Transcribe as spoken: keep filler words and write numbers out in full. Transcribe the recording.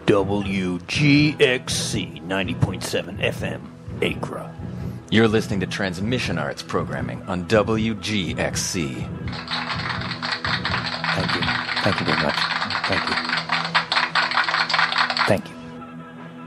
W G X C ninety point seven F M, Acra. You're listening to Transmission Arts programming on W G X C. Thank you. Thank you very much. Thank you.